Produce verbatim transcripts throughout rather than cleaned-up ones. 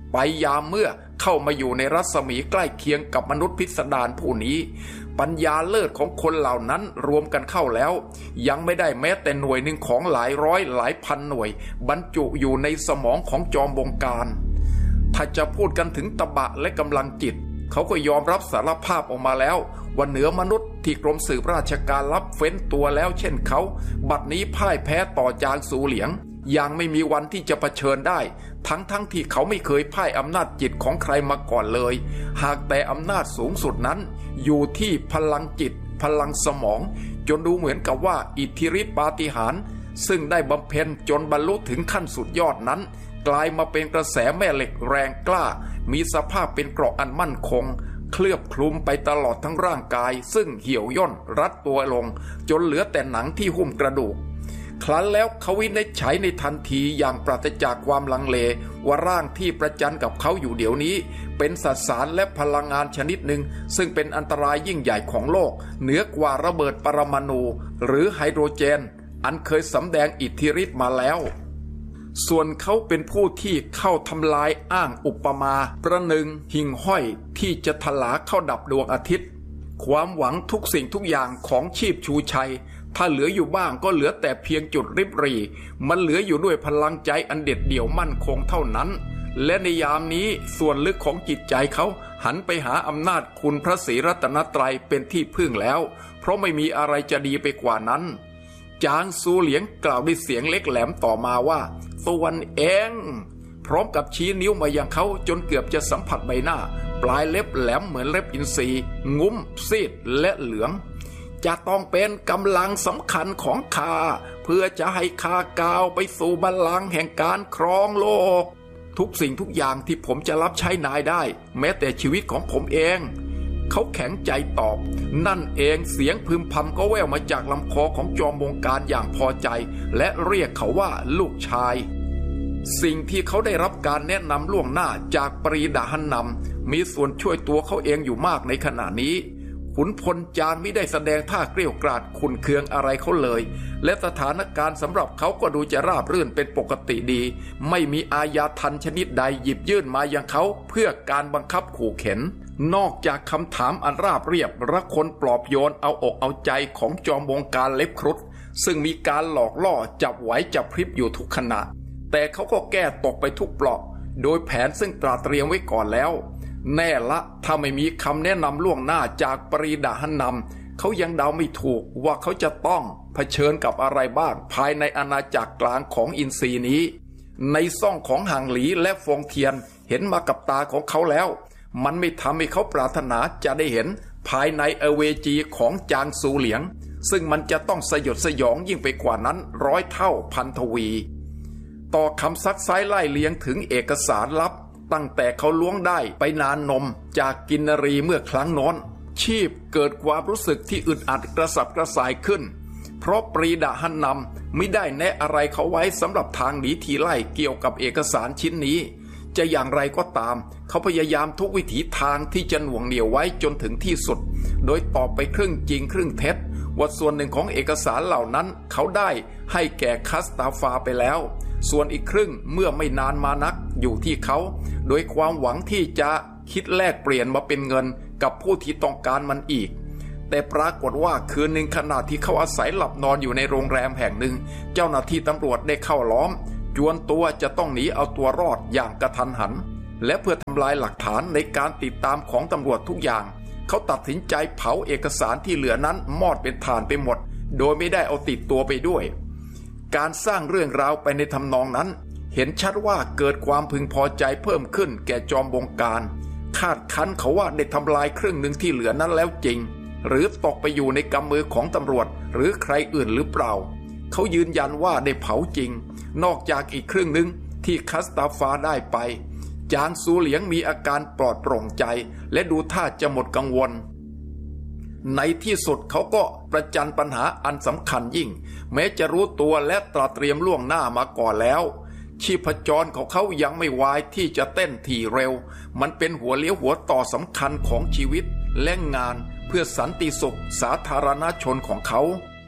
ไปยามเมื่อเข้ามาอยู่ในรัศมีใกล้เคียงกับมนุษย์พิสดารผู้นี้ปัญญาเลิศของคนเหล่านั้นรวมกันเข้าแล้วยังไม่ได้แม้แต่หน่วยหนึ่งของหลายร้อยหลายพันหน่วยบรรจุอยู่ในสมองของจอมบงการถ้าจะพูดกันถึงตบะและกำลังจิตเขาก็ยอมรับสารภาพออกมาแล้วว่าเหนือมนุษย์ที่กรมสืบราชการลับเฟ้นตัวแล้วเช่นเขาบัดนี้พ่ายแพ้ต่อจางซูเหลียงยังไม่มีวันที่จะเผชิญได้ทั้งทั้งที่เขาไม่เคยพ่ายอำนาจจิตของใครมาก่อนเลยหากแต่อำนาจสูงสุดนั้นอยู่ที่พลังจิตพลังสมองจนดูเหมือนกับว่าอิทธิฤทธิปาฏิหาริย์ซึ่งได้บำเพ็ญจนบรรลุถึงขั้นสุดยอดนั้นกลายมาเป็นกระแสแม่เหล็กแรงกล้ามีสภาพเป็นเกราะอันมั่นคงเคลือบคลุมไปตลอดทั้งร่างกายซึ่งเหี่ยวย่นรัดตัวลงจนเหลือแต่หนังที่หุ้มกระดูกครั้นแล้วเขาวินิจฉัยในทันทีอย่างปราศจากความลังเลว่าร่างที่ประจันกับเขาอยู่เดี๋ยวนี้เป็นสสารและพลังงานชนิดหนึ่งซึ่งเป็นอันตรายยิ่งใหญ่ของโลกเหนือกว่าระเบิดปรมาณูหรือไฮโดรเจนอันเคยสำแดงอิทธิฤทธิ์มาแล้วส่วนเขาเป็นผู้ที่เข้าทำลายอ้างอุปมาประหนึ่งหิ่งห้อยที่จะถลาเข้าดับดวงอาทิตย์ความหวังทุกสิ่งทุกอย่างของชีพชูชัยถ้าเหลืออยู่บ้างก็เหลือแต่เพียงจุดริบหรี่มันเหลืออยู่ด้วยพลังใจอันเด็ดเดี่ยวมั่นคงเท่านั้นและในยามนี้ส่วนลึกของจิตใจเขาหันไปหาอำนาจคุณพระศรีรัตนตรัยเป็นที่พึ่งแล้วเพราะไม่มีอะไรจะดีไปกว่านั้นจางซูเหลียงกล่าวด้วยเสียงเล็กแหลมต่อมาว่าส่วนเองพร้อมกับชี้นิ้วมายังเขาจนเกือบจะสัมผัสใบหน้าปลายเล็บแหลมเหมือนเล็บอินทรีงุ้มซีดและเหลืองจะต้องเป็นกำลังสำคัญของข้าเพื่อจะให้ข้าก้าวไปสู่บัลลังก์แห่งการครองโลกทุกสิ่งทุกอย่างที่ผมจะรับใช้นายได้แม้แต่ชีวิตของผมเองเขาแข็งใจตอบนั่นเองเสียงพึมพำก็แว่วมาจากลำคอของจอมบงการอย่างพอใจและเรียกเขาว่าลูกชายสิ่งที่เขาได้รับการแนะนำล่วงหน้าจากปรีดาหันนำมีส่วนช่วยตัวเขาเองอยู่มากในขณะนี้ขุนพลจางไม่ได้แสดงท่าเกรี้ยวกราดขุ่นเคืองอะไรเขาเลยและสถานการณ์สำหรับเขาก็ดูจะราบรื่นเป็นปกติดีไม่มีอาญาทันชนิดใดหยิบยื่นมายังเขาเพื่อการบังคับขู่เข็นนอกจากคำถามอันราบเรียบและคนปลอบโยนเอาอกเอาใจของจอมบงการเล็บครุฑซึ่งมีการหลอกล่อจับไหวจับพริบอยู่ทุกขณะแต่เขาก็แก้ตกไปทุกเปลาะโดยแผนซึ่งตราเตรียมไว้ก่อนแล้วแน่ละถ้าไม่มีคำแนะนำล่วงหน้าจากปรีดาหันนำเขายังเดาไม่ถูกว่าเขาจะต้องเผชิญกับอะไรบ้างภายในอาณาจักรกลางของอินทรีนี้ในซ่องของหางหลีและฟงเทียนเห็นมากับตาของเขาแล้วมันไม่ทำให้เขาปรารถนาจะได้เห็นภายในอเวจีของจางซูเหลียงซึ่งมันจะต้องสยดสยองยิ่งไปกว่านั้นร้อยเท่าพันทวีต่อคำซักไซ้ไล่เลียงถึงเอกสารลับตั้งแต่เขาล้วงได้ไปนานนมจากกินนรีเมื่อครั้งโน้นชีพเกิดความรู้สึกที่อึดอัดกระสับกระส่ายขึ้นเพราะปรีดาหันนำไม่ได้แนะอะไรเขาไว้สำหรับทางหนีทีไล่เกี่ยวกับเอกสารชิ้นนี้จะอย่างไรก็ตามเขาพยายามทุกวิถีทางที่จะหน่วงเหนี่ยวไว้จนถึงที่สุดโดยตอบไปครึ่งจริงครึ่งเท็จว่าส่วนหนึ่งของเอกสารเหล่านั้นเขาได้ให้แก่คัสตาฟาไปแล้วส่วนอีกครึ่งเมื่อไม่นานมานักอยู่ที่เขาโดยความหวังที่จะคิดแลกเปลี่ยนมาเป็นเงินกับผู้ที่ต้องการมันอีกแต่ปรากฏว่าคืนหนึ่งขณะที่เขาอาศัยหลับนอนอยู่ในโรงแรมแห่งหนึ่งเจ้าหน้าที่ตำรวจได้เข้าล้อมจวนตัวจะต้องหนีเอาตัวรอดอย่างกระทันหันและเพื่อทำลายหลักฐานในการติดตามของตำรวจทุกอย่างเขาตัดสินใจเผาเอกสารที่เหลือนั้นมอดเป็นถ่านไปหมดโดยไม่ได้เอาติดตัวไปด้วยการสร้างเรื่องราวไปในทำนองนั้นเห็นชัดว่าเกิดความพึงพอใจเพิ่มขึ้นแก่จอมบงการคาดคั้นเขาว่าได้ทำลายครึ่งหนึ่งที่เหลือนั้นแล้วจริงหรือตกไปอยู่ในกำมือของตำรวจหรือใครอื่นหรือเปล่าเขายืนยันว่าได้เผาจริงนอกจากอีกครึ่งหนึ่งที่คัสตาฟาได้ไปจางซูเหลียงมีอาการปลอดโปร่งใจและดูท่าจะหมดกังวลในที่สุดเขาก็ประจันปัญหาอันสำคัญยิ่งแม้จะรู้ตัวและตระเตรียมล่วงหน้ามาก่อนแล้วชีพจรของเขายังไม่วายที่จะเต้นถี่เร็วมันเป็นหัวเลี้ยวหัวต่อสำคัญของชีวิตและงานเพื่อสันติสุขสาธารณชนของเขา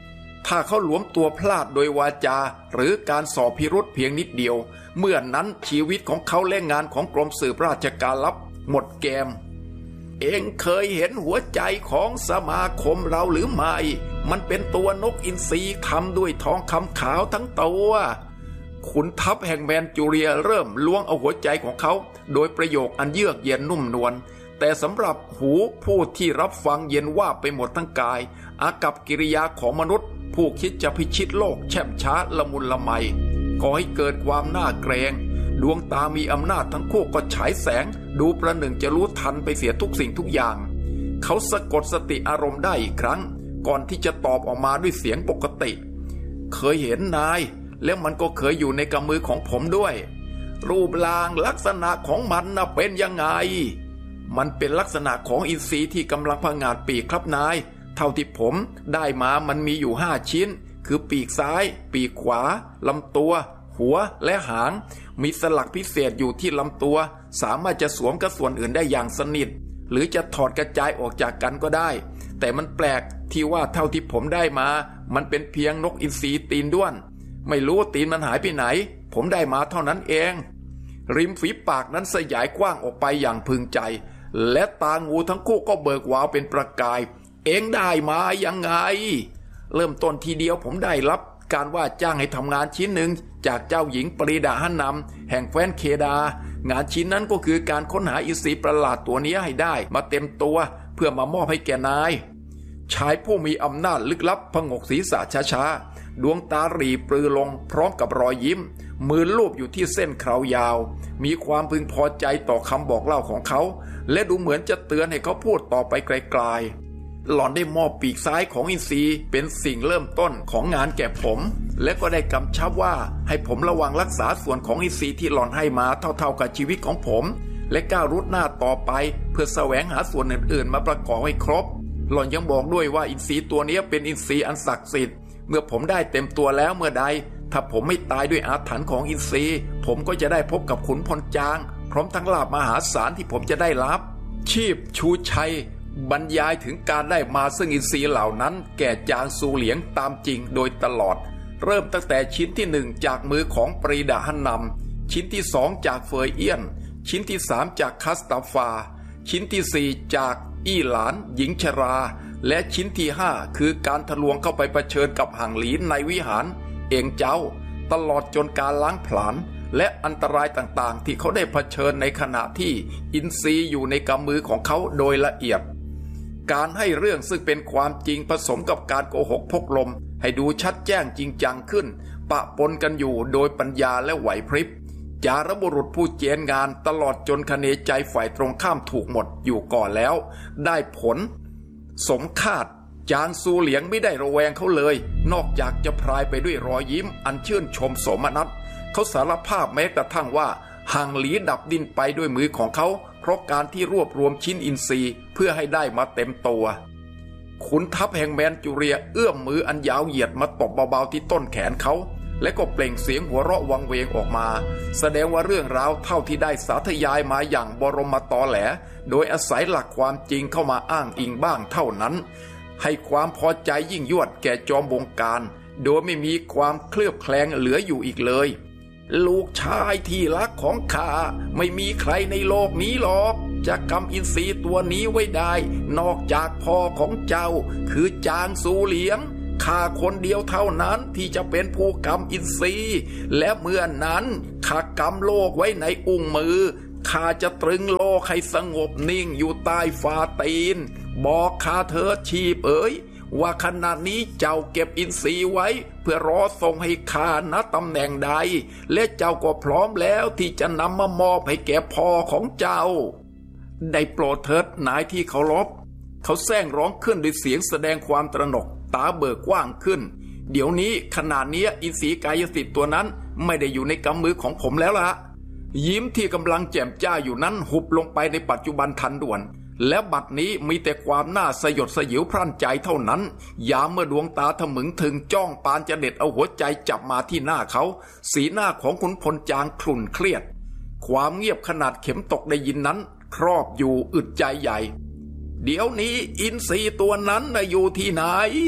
ถ้าเขาหลวมตัวพลาดโดยวาจาหรือการสอบพิรุธเพียงนิดเดียวเมื่อนั้นชีวิตของเขาและงานของกรมสืบราชการลับหมดแกมเองเคยเห็นหัวใจของสมาคมเราหรือไม่มันเป็นตัวนกอินทรีทำด้วยทองคำขาวทั้งตัวขุนทัพแห่งแมนจูเรียเริ่มล้วงเอาหัวใจของเขาโดยประโยคอันเยือกเย็นนุ่มนวลแต่สำหรับหูผู้ที่รับฟังเย็นว่าไปหมดทั้งกายอากับกิริยาของมนุษย์ผู้คิดจะพิชิตโลกแช่มช้าละมุนละไมก่อให้เกิดความน่าเกรงดวงตามีอำนาจทั้งคู่ก็ฉายแสงดูประหนึ่งจะรู้ทันไปเสียทุกสิ่งทุกอย่างเขาสะกดสติอารมณ์ได้อีกครั้งก่อนที่จะตอบออกมาด้วยเสียงปกติเคยเห็นนายแล้วมันก็เคยอยู่ในกำมือของผมด้วยรูปร่างลักษณะของมันน่ะเป็นยังไงมันเป็นลักษณะของอินทรีที่กำลังผงาดปีกครับนายเท่าที่ผมได้มามันมีอยู่ห้าชิ้นคือปีกซ้ายปีกขวาลำตัวหัวและหางมีสลักพิเศษอยู่ที่ลำตัวสามารถจะสวมกับส่วนอื่นได้อย่างสนิทหรือจะถอดกระจายออกจากกันก็ได้แต่มันแปลกที่ว่าเท่าที่ผมได้มามันเป็นเพียงนกอินทรีตีนด้วนไม่รู้ตีนมันหายไปไหนผมได้มาเท่านั้นเองริมฝีปากนั้นสยายกว้างออกไปอย่างพึงใจและตางูทั้งคู่ก็เบิกวาวเป็นประกายเอ็งได้มายังไงเริ่มต้นทีเดียวผมได้รับการว่าจ้างให้ทำงานชิ้นหนึ่งจากเจ้าหญิงปรีดาหันนำแห่งแคว้นเคดางานชิ้นนั้นก็คือการค้นหาอินทรีประหลาดตัวนี้ให้ได้มาเต็มตัวเพื่อมามอบให้แก่นายชายผู้มีอำนาจลึกลับผงกศีรษะช้าๆดวงตาหรี่ปรือลงพร้อมกับรอยยิ้มมือลูบอยู่ที่เส้นเครายาวมีความพึงพอใจต่อคำบอกเล่าของเขาและดูเหมือนจะเตือนให้เขาพูดต่อไปไกลๆหล่อนได้มอบปีกซ้ายของอินทรีเป็นสิ่งเริ่มต้นของงานแก่ผมและก็ได้กำชับว่าให้ผมระวังรักษาส่วนของอินทรีที่หล่อนให้มาเท่าๆกับชีวิตของผมและก้าวรุดหน้าต่อไปเพื่อแสวงหาส่วนอื่นๆมาประกอบให้ครบหล่อนยังบอกด้วยว่าอินทรีตัวนี้เป็นอินทรีอันศักดิ์สิทธิ์เมื่อผมได้เต็มตัวแล้วเมื่อใดถ้าผมไม่ตายด้วยอาถรรพ์ของอินทรีผมก็จะได้พบกับขุนพลจางพร้อมทั้งลาภมหาศาลที่ผมจะได้รับชีพชูชัยบรรยายถึงการได้มาซึ่งอินทรีเหล่านั้นแก่จางซูเหลียงตามจริงโดยตลอดเริ่มตั้งแต่ชิ้นที่หนึ่งจากมือของปรีดาหันนำชิ้นที่สองจากเฟยเอี้ยนชิ้นที่สามจากคัสตาฟาชิ้นที่สี่จากอี้หลานหญิงชราและชิ้นที่ห้าคือการทะลวงเข้าไปเผชิญกับห่างหลีในวิหารเองเจ้าตลอดจนการล้างผลาญและอันตรายต่างๆที่เขาได้เผชิญในขณะที่อินทรีย์อยู่ในกำมือของเขาโดยละเอียดการให้เรื่องซึ่งเป็นความจริงผสมกับการโกหกพกลมให้ดูชัดแจ้งจริงจังขึ้นปะปนกันอยู่โดยปัญญาและไหวพริบจารบุรุษผู้เจียนงานตลอดจนคะเนใจฝ่ายตรงข้ามถูกหมดอยู่ก่อนแล้วได้ผลสมคาดจางซูเหลียงไม่ได้ระแวงเขาเลยนอกจากจะพรายไปด้วยรอยยิ้มอันชื่นชมโสมนัสเขาสารภาพแม้กระทั่งว่าห่างหลีดับดินไปด้วยมือของเขาเพราะการที่รวบรวมชิ้นอินทรีย์เพื่อให้ได้มาเต็มตัวขุนทัพแห่งแมนจูเรียเอื้อมมืออันยาวเหยียดมาตบเบาๆที่ต้นแขนเขาและก็เปล่งเสียงหัวเราะวังเวงออกมาแสดงว่าเรื่องราวเท่าที่ได้สาธยายมาอย่างบรมตอแหลโดยอาศัยหลักความจริงเข้ามาอ้างอิงบ้างเท่านั้นให้ความพอใจยิ่งยวดแก่จอมวงการโดยไม่มีความเคลือบแคลงเหลืออยู่อีกเลยลูกชายที่รักของข้าไม่มีใครในโลกนี้หรอกจะกำอินทรีตัวนี้ไว้ได้นอกจากพ่อของเจ้าคือจางซูเหลียงข้าคนเดียวเท่านั้นที่จะเป็นผู้กำอินทรีย์และเมื่อนั้นข้ากำโลกไว้ในอุ้งมือข้าจะตรึงโลกให้สงบนิ่งอยู่ใต้ฝ่าตีนบอกข้าเถิดชีพเอ๋ยว่าขณะนี้เจ้าเก็บอินทรีย์ไว้เพื่อรอส่งให้ข้าณตำแหน่งใดและเจ้าก็พร้อมแล้วที่จะนำมามอบให้แก่พ่อของเจ้าได้โปรดเถิดนายที่เคารพเขาแซงร้องขึ้นด้วยเสียงแสดงความตระหนกตาเบิกกว้างขึ้นเดี๋ยวนี้ขณะนี้อินทรีย์กายสิทธิ์ตัวนั้นไม่ได้อยู่ในกำมือของผมแล้วล่ะยิ้มที่กำลังแจ่มจ้าอยู่นั้นหุบลงไปในปัจจุบันทันด่วนและบัดนี้มีแต่ความน่าสยดสยิวพรั่นใจเท่านั้นยามเมื่อดวงตาทะมึงถึงจ้องปานจะเด็ดเอาหัวใจจับมาที่หน้าเขาสีหน้าของขุนพลจางคลุ่นเครียดความเงียบขนาดเข็มตกได้ยินนั้นครอบอยู่อึดใจใหญ่เดี๋ยวนี้อินทรีตัวนั้นน่ะอยู่ที่ไหน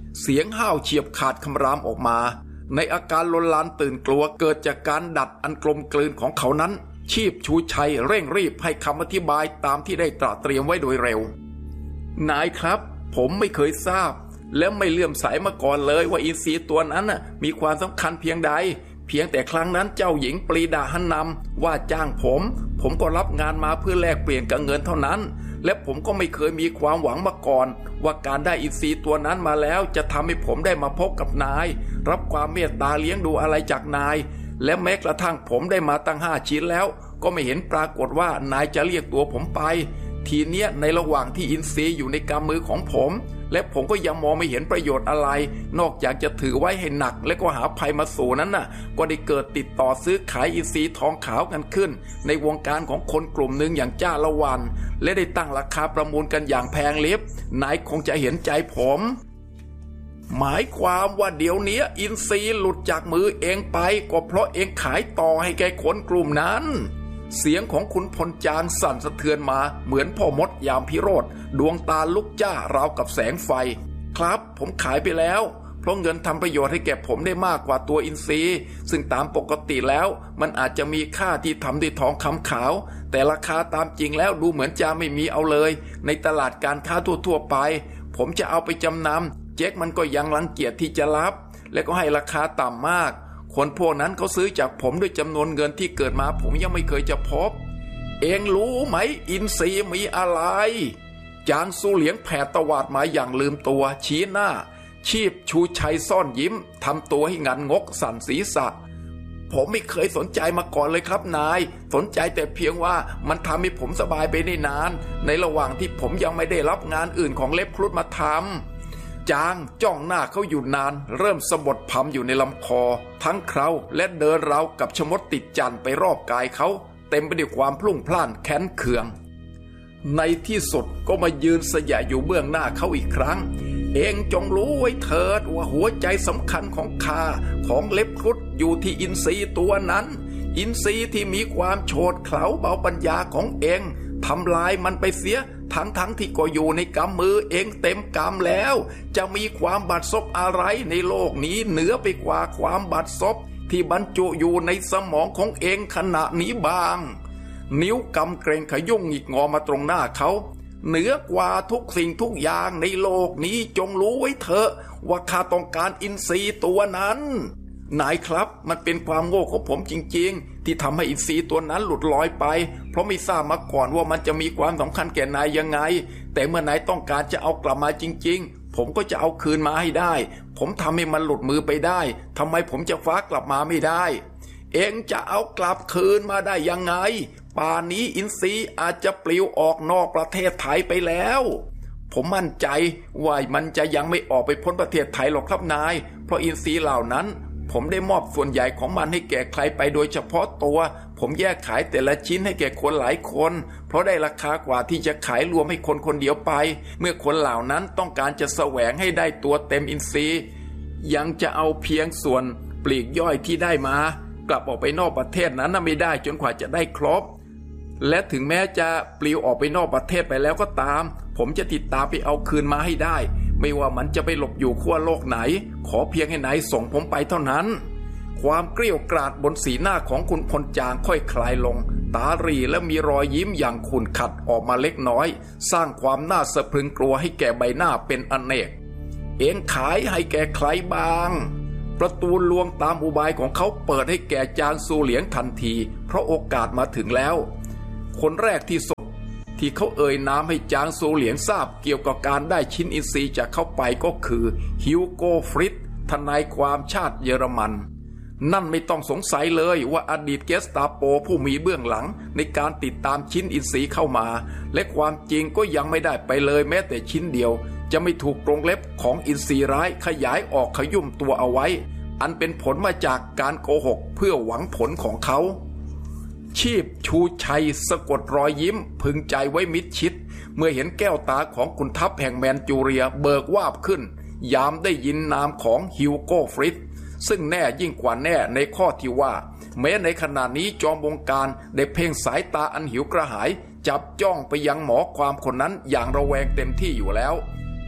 เสียงห้าวเฉียบขาดคำรามออกมาในอาการลนลานตื่นกลัวเกิดจากการดัดอันกลมกลืนของเขานั้นชีพชูชัยเร่งรีบให้คำอธิบายตามที่ได้ตระเตรียมไว้โดยเร็วนายครับผมไม่เคยทราบและไม่เลื่อมใสมาก่อนเลยว่าอินทรีตัวนั้นน่ะมีความสำคัญเพียงใดเพียงแต่ครั้งนั้นเจ้าหญิงปรีดาหันนำว่าจ้างผมผมก็รับงานมาเพื่อแลกเปลี่ยนกับเงินเท่านั้นและผมก็ไม่เคยมีความหวังมาก่อนว่าการได้อินทรีตัวนั้นมาแล้วจะทำให้ผมได้มาพบกับนายรับความเมตตาเลี้ยงดูอะไรจากนายและแม้กระทั่งผมได้มาตั้งห้าชิ้นแล้วก็ไม่เห็นปรากฏว่านายจะเรียกตัวผมไปทีเนี้ยในระหว่างที่อินทรีอยู่ในกำมือของผมและผมก็ยังมองไม่เห็นประโยชน์อะไรนอกจากจะถือไว้ให้หนักและก็หาภัยมาสู่นั้นน่ะก็ได้เกิดติดต่อซื้อขายอินทรีทองขาวกันขึ้นในวงการของคนกลุ่มหนึ่งอย่างจ้าละวันและได้ตั้งราคาประมูลกันอย่างแพงลิบนายคงจะเห็นใจผมหมายความว่าเดี๋ยวนี้อินทรีหลุดจากมือเองไปก็เพราะเองขายต่อให้แก่คนกลุ่มนั้นเสียงของคุณพลจางสั่นสะเทือนมาเหมือนพ่อมดยามพิโรธดวงตาลุกจ้าราวกับแสงไฟครับผมขายไปแล้วเพราะเงินทำประโยชน์ให้แก่ผมได้มากกว่าตัวอินทรีซึ่งตามปกติแล้วมันอาจจะมีค่าที่ทำด้วยทองคำขาวแต่ราคาตามจริงแล้วดูเหมือนจะไม่มีเอาเลยในตลาดการค้าทั่วๆไปผมจะเอาไปจำนำเจ๊กมันก็ยังรังเกียจที่จะรับและก็ให้ราคาต่ำมากคนพวกนั้นเขาซื้อจากผมด้วยจำนวนเงินที่เกิดมาผมยังไม่เคยจะพบเองรู้ไหมอินทรีมีอะไรจางสู้เหลียงแผดตวาดมาอย่างลืมตัวชี้หน้าชีพชูชัยซ่อนยิ้มทำตัวให้งันงกสั่นศีรษะผมไม่เคยสนใจมาก่อนเลยครับนายสนใจแต่เพียงว่ามันทำให้ผมสบายไปได้นานในระหว่างที่ผมยังไม่ได้รับงานอื่นของเล็บครุฑมาทำจางจ้องหน้าเขาอยู่นานเริ่มสะบัดพำอยู่ในลำคอทั้งเคราและเดินราวกับชมดติดจันไปรอบกายเขาเต็มไปด้วยความพลุ่งพล่านแค้นเคืองในที่สุดก็มายืนสยะอยู่เบื้องหน้าเขาอีกครั้งเองจงรู้ไว้เถิดว่าหัวใจสำคัญของข้าของเล็บครุฑอยู่ที่อินทรีตัวนั้นอินทรีที่มีความโฉดเขลาเบาปัญญาของเองทำลายมันไปเสียทั้งทั้งที่ก็อยู่ในกำมือเองเต็มกำแล้วจะมีความบาดซบอะไรในโลกนี้เหนือไปกว่าความบาดซบที่บรรจุอยู่ในสมองของเองขณะนี้บางนิ้วกำเกรงขยุ่งหงิกงอมาตรงหน้าเขาเหนือกว่าทุกสิ่งทุกอย่างในโลกนี้จงรู้ไว้เถอะว่าข้าต้องการอินทรีตัวนั้นนายครับมันเป็นความโง่ของผมจริงๆที่ทำให้อินทรีตัวนั้นหลุดลอยไปเพราะไม่ทราบมาก่อนว่ามันจะมีความสำคัญแก่นายยังไงแต่เมื่อนายต้องการจะเอากลับมาจริงๆผมก็จะเอาคืนมาให้ได้ผมทำให้มันหลุดมือไปได้ทำไมผมจะฟ้ากลับมาไม่ได้เองจะเอากลับคืนมาได้ยังไงป่านนี้อินทรีอาจจะปลิวออกนอกประเทศไทยไปแล้วผมมั่นใจว่ามันจะยังไม่ออกไปพ้นประเทศไทยหรอกครับนายเพราะอินทรีเหล่านั้นผมได้มอบส่วนใหญ่ของมันให้แก่ใครไปโดยเฉพาะตัวผมแยกขายแต่ละชิ้นให้แก่คนหลายคนเพราะได้ราคากว่าที่จะขายรวมให้คนคนเดียวไปเมื่อคนเหล่านั้นต้องการจะแสวงให้ได้ตัวเต็มอินทรีย์ยังจะเอาเพียงส่วนปลีกย่อยที่ได้มากลับออกไปนอกประเทศนั้นไม่ได้จนกว่าจะได้ครบและถึงแม้จะปลิวออกไปนอกประเทศไปแล้วก็ตามผมจะติดตามไปเอาคืนมาให้ได้ไม่ว่ามันจะไปหลบอยู่ขั้วโลกไหนขอเพียงให้นายส่งผมไปเท่านั้นความเกรี้ยวกราดบนสีหน้าของคุณพลจางค่อยคลายลงตาหรี่และมีรอยยิ้มอย่างขุ่นขัดออกมาเล็กน้อยสร้างความน่าสะพรึงกลัวให้แก่ใบหน้าเป็นอเนกเองขายให้แก่ใครบ้างประตูลวงตามอุบายของเขาเปิดให้แก่จางซูเหลียงทันทีเพราะโอกาสมาถึงแล้วคนแรกที่สุดที่เขาเอ่ยนามให้จางซูเหลียงทราบเกี่ยวกับการได้ชิ้นอินทรีย์จากเขาไปก็คือฮิวโกฟริตทนายความชาติเยอรมันนั่นไม่ต้องสงสัยเลยว่าอดีตเกสตาโปผู้มีเบื้องหลังในการติดตามชิ้นอินทรีย์เข้ามาและความจริงก็ยังไม่ได้ไปเลยแม้แต่ชิ้นเดียวจะไม่ถูกกรงเล็บของอินทรีย์ร้ายขยายออกขยุ่มตัวเอาไว้อันเป็นผลมาจากการโกหกเพื่อหวังผลของเขาชีพชูชัยสะกดรอยยิ้มพึงใจไว้มิดชิดเมื่อเห็นแก้วตาของขุนทัพแห่งแมนจูเรียเบิกวาบขึ้นยามได้ยินนามของฮิวโกฟริตซึ่งแน่ยิ่งกว่าแน่ในข้อที่ว่าแม้ในขณะนี้จอมวงการได้เพ่งสายตาอันหิวกระหายจับจ้องไปยังหมอความคนนั้นอย่างระแวงเต็มที่อยู่แล้ว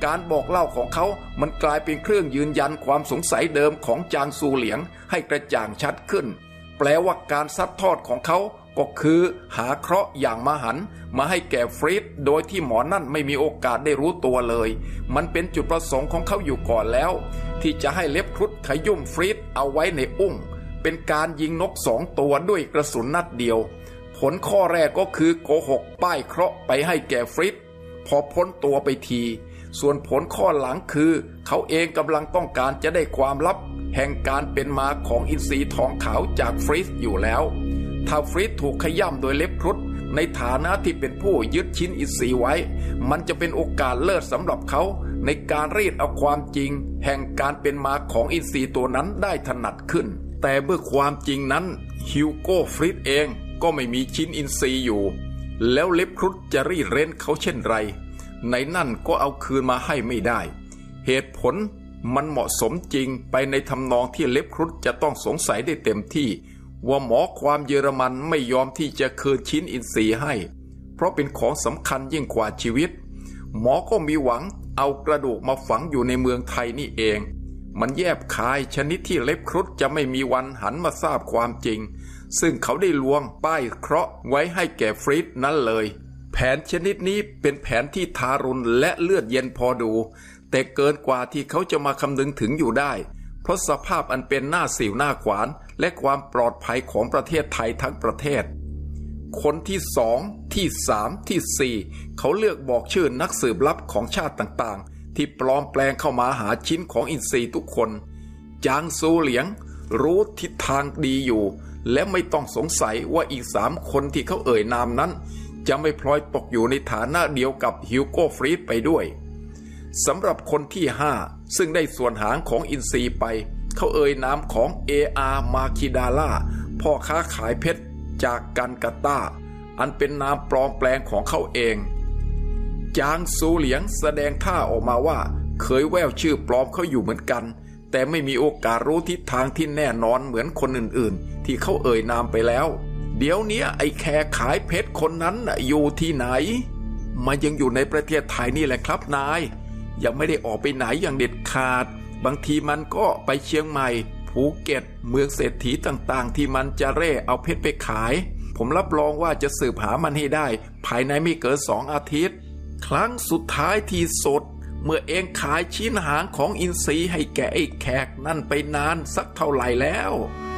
การบอกเล่าของเขามันกลายเป็นเครื่องยืนยันความสงสัยเดิมของจางซูเหลียงให้กระจ่างชัดขึ้นแปลว่าการซัดทอดของเขาก็คือหาเคราะห์อย่างมหันต์มาให้แก่ฟรีดโดยที่หมอนั่นไม่มีโอกาสได้รู้ตัวเลยมันเป็นจุดประสงค์ของเขาอยู่ก่อนแล้วที่จะให้เล็บครุฑขยุ่มฟรีดเอาไว้ในอุ้งเป็นการยิงนกสองตัวด้วยกระสุนนัดเดียวผลข้อแรกก็คือโกหกป้ายเคราะห์ไปให้แก่ฟรีดพอพ้นตัวไปทีส่วนผลข้อหลังคือเขาเองกำลังต้องการจะได้ความลับแห่งการเป็นมาของอินทรีทองขาวจากฟรีดอยู่แล้วถ้าฟรีดถูกขย่ำโดยเล็บครุฑในฐานะที่เป็นผู้ยึดชิ้นอินทรีไว้มันจะเป็นโอกาสเลิศสำหรับเขาในการรีดเอาความจริงแห่งการเป็นมาของอินทรีตัวนั้นได้ถนัดขึ้นแต่เมื่อความจริงนั้นฮิวโก้ฟรีดเองก็ไม่มีชิ้นอินทรีอยู่แล้วเล็บครุฑจะรีดเร้นเขาเช่นไรในนั่นก็เอาคืนมาให้ไม่ได้เหตุผลมันเหมาะสมจริงไปในทำนองที่เล็บครุฑจะต้องสงสัยได้เต็มที่ว่าหมอความเยอรมันไม่ยอมที่จะคืนชิ้นอินทรีย์ให้เพราะเป็นของสำคัญยิ่งกว่าชีวิตหมอก็มีหวังเอากระดูกมาฝังอยู่ในเมืองไทยนี่เองมันแยบคายชนิดที่เล็บครุฑจะไม่มีวันหันมาทราบความจริงซึ่งเขาได้ลวงป้ายเคราะห์ไว้ให้แก่ฟรีดนั้นเลยแผนชนิดนี้เป็นแผนที่ทารุณและเลือดเย็นพอดูแต่เกินกว่าที่เขาจะมาคำนึงถึงอยู่ได้เพราะสภาพอันเป็นหน้าสิวหน้าขวานและความปลอดภัยของประเทศไทยทั้งประเทศคนที่สองที่สามที่สี่เขาเลือกบอกชื่อนักสืบลับของชาติต่างๆที่ปลอมแปลงเข้ามาหาชิ้นของอินทรีทุกคนจางซูเหลียงรู้ทิศทางดีอยู่และไม่ต้องสงสัยว่าอีกสามคนที่เขาเอ่ยนามนั้นจะไม่พลอยตกอยู่ในฐานะเดียวกับฮิวโก้ฟรีดไปด้วยสำหรับคนที่ห้าซึ่งได้ส่วนหางของอินทรีไปเขาเอ่ยนามของ เอ อาร์ มาคิดาล่าพ่อค้าขายเพชรจากกันกาตาอันเป็นนามปลอมแปลงของเขาเองจางซูเหลียงแสดงท่าออกมาว่าเคยแววชื่อปลอมเขาอยู่เหมือนกันแต่ไม่มีโอกาสรู้ทิศทางที่แน่นอนเหมือนคนอื่นๆที่เขาเอ่ยนามไปแล้วเดี๋ยวนี้ไอ้แขกขายเพชรคนนั้นอยู่ที่ไหนมันยังอยู่ในประเทศไทยนี่แหละครับนายยังไม่ได้ออกไปไหนอย่างเด็ดขาดบางทีมันก็ไปเชียงใหม่ภูเก็ตเมืองเศรษฐีต่างๆที่มันจะเร่เอาเพชรไปขายผมรับรองว่าจะสืบหามันให้ได้ภายในไม่เกินสองอาทิตย์ครั้งสุดท้ายที่สุดเมื่อเองขายชิ้นหางของอินทรีให้แก่ไอ้แขกนั่นไปนานสักเท่าไหร่แล้ว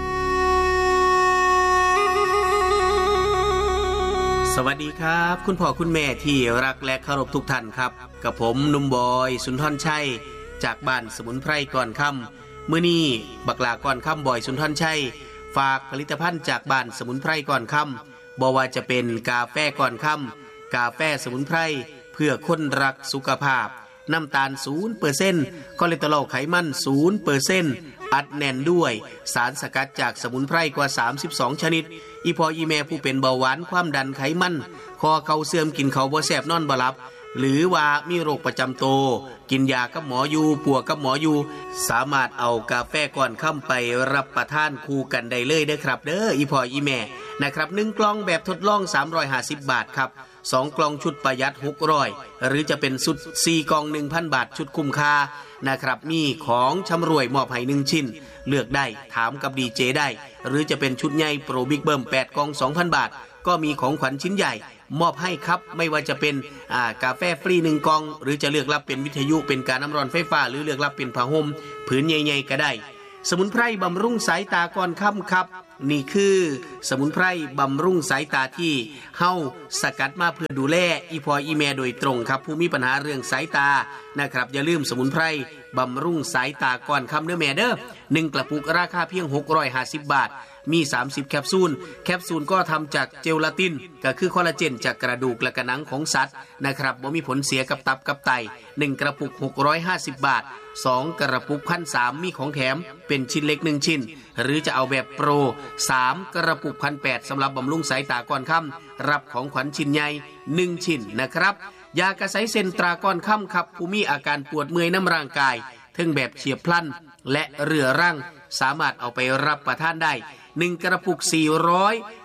สวัสดีครับคุณพ่อคุณแม่ที่รักและเคารพทุกท่านครับกับผมหนุ่มบอยสุนทรชัยจากบ้านสมุนไพรก่อนค่ำมื้อนี้บักหลาก่อนค่ำบอยสุนทรชัยฝากผลิตภัณฑ์จากบ้านสมุนไพรก่อนค่ำบ่ว่าจะเป็นกาแฟก่อนค่ำกาแฟสมุนไพรเพื่อคนรักสุขภาพน้ำตาล ศูนย์เปอร์เซ็นต์ คอเลสเตอรอลไขมัน ศูนย์เปอร์เซ็นต์ อัดแน่นด้วยสารสกัดจากสมุนไพรกว่าสามสิบสองชนิดอีพออีแม่ผู้เป็นเบาหวานความดันไขมันคอเข่าเสื่อมกินข้าวบ่แซ่บนอนบ่หลับหรือว่ามีโรคประจำตัวกินยากับหมออยู่ปัวกับหมออยู่สามารถเอากาแฟก่อนค่ำไปรับประทานคู่กันได้เลยเด้อครับเด้ออีพออีแม่นะครับหนึ่งกล่องแบบทดลองสามร้อยห้าสิบบาทครับสองกล่องชุดประหยัดหกร้อยหรือจะเป็นชุดสี่กล่อง หนึ่งพัน บาทชุดคุ้มค่านะครับมีของชำร่วยมอบให้หนึ่งชิ้นเลือกได้ถามกับดีเจได้หรือจะเป็นชุดใหญ่โปรบิ๊กเบิ้มแปดกล่อง สองพัน บาทก็มีของขวัญชิ้นใหญ่มอบให้ครับไม่ว่าจะเป็นอ่ากาแฟฟรีหนึ่งกล่องหรือจะเลือกรับเป็นวิทยุเป็นการน้ำร้อนไฟฟ้าหรือเลือกรับเป็นผ้าห่มผืนใหญ่ๆก็ได้สมุนไพรบำรุงสายตาก่อนค่ำครับนี่คือสมุนไพรบำรุงสายตาที่เฮาสกัดมาเพื่อดูแลอีพออีแม่โดยตรงครับผู้มีปัญหาเรื่องสายตานะครับอย่าลืมสมุนไพรบำรุงสายตาก่อนค่ำเด้อแม่เด้อหนึ่งกระปุกราคาเพียงหกร้อยห้าสิบบาทมีสามสิบแคปซูลแคปซูลก็ทำจากเจลาตินก็คือคอลลาเจนจากกระดูกและกระหนังของสัตว์นะครับบ่มีผลเสียกับตับกับไตหนึ่งกระปุกหกร้อยห้าสิบบาทสองกระปุก หนึ่งพันสามร้อย มีของแถมเป็นชิ้นเล็กหนึ่งชิ้นหรือจะเอาแบบโปรสามกระปุก หนึ่งพันแปดร้อย สำหรับบำรุงสายตาก่อนค่ำรับของขวัญชิ้นใหญ่หนึ่งชิ้นนะครับยากระไสเซนตราก่อนค่ำครับผู้มีอาการปวดเมื่อยน้ำร่างกายทั้งแบบเฉียบพลันและเรื้อรังสามารถเอาไปรับประทานได้หนึ่งกระปุกสี่ร้อย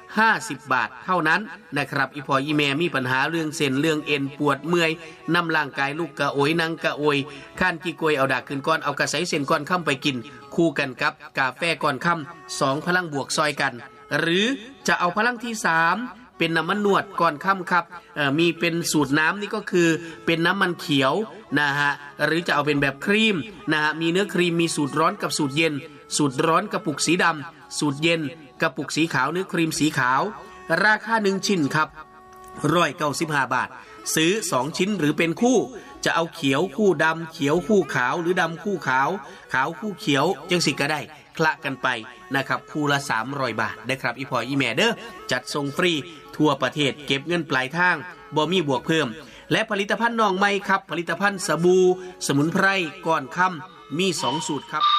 ห้าสิบบาทเท่านั้นนะครับอีพออีแม่มีปัญหาเรื่องเส้นเรื่องเอ็นปวดเมื่อยนำร่างกายลูกกระโอยนั่งกระโอยข้านกี่กวยเอาดากขึ้นก้อนเอากระใสเส้นก้อนค่ำไปกินคู่กันกับกาแฟก้อนค่ำสองพลังบวกซอยกันหรือจะเอาพลังที่สามเป็นน้ำมันนวดก่อนค่ำครับมีเป็นสูตรน้ำนี่ก็คือเป็นน้ำมันเขียวนะฮะหรือจะเอาเป็นแบบครีมนะฮะมีเนื้อครีมมีสูตรร้อนกับสูตรเย็นสูตรร้อนกระปุกสีดำสูตรเย็นกระปุกสีขาวเนื้อครีมสีขาวราคาหนึ่งชิ้นครับร้อยเก้าสิบห้าบาทซื้อสองชิ้นหรือเป็นคู่จะเอาเขียวคู่ดำเขียวคู่ขาวหรือดำคู่ขาวขาวคู่เขียวจังสิก็ได้คละกันไปนะครับคู่ละสามร้อยบาทได้ครับอีพออีแม่เด้อจัดส่งฟรีทั่วประเทศเก็บเงินปลายทางบ่มีบวกเพิ่มและผลิตภัณฑ์น้องใหม่ครับผลิตภัณฑ์สบู่สมุนไพรก่อนค่ำมีสองสูตรครับ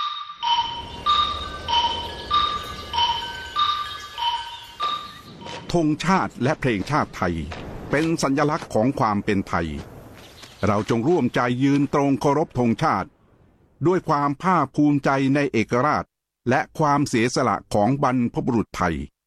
ธงชาติและเพลงชาติไทยเป็นสัญลักษณ์ของความเป็นไทยเราจงร่วมใจยืนตรงเคารพธงชาติด้วยความภาคภูมิใจในเอกราชและความเสียสละของบรรพบุรุษไทย